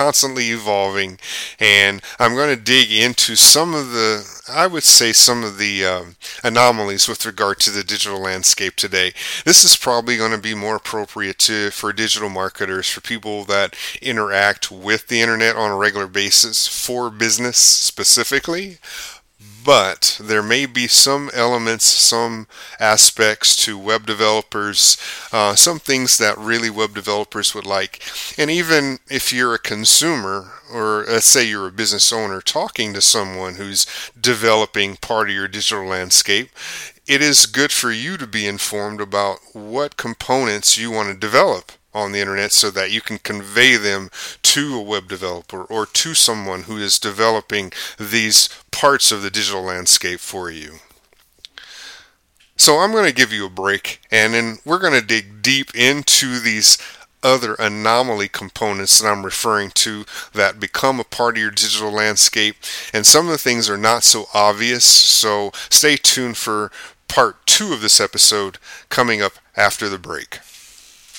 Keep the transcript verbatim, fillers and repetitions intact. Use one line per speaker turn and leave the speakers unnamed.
constantly evolving, and I'm going to dig into some of the, I would say, some of the um, anomalies with regard to the digital landscape today. This is probably going to be more appropriate to for digital marketers, for people that interact with the internet on a regular basis for business specifically. But there may be some elements, some aspects to web developers, uh, some things that really web developers would like. And even if you're a consumer, or let's say you're a business owner talking to someone who's developing part of your digital landscape, it is good for you to be informed about what components you want to develop on the internet so that you can convey them to a web developer or to someone who is developing these parts of the digital landscape for you. So I'm going to give you a break, and then we're going to dig deep into these other anomaly components that I'm referring to that become a part of your digital landscape. And some of the things are not so obvious, so stay tuned for part two of this episode coming up after the break.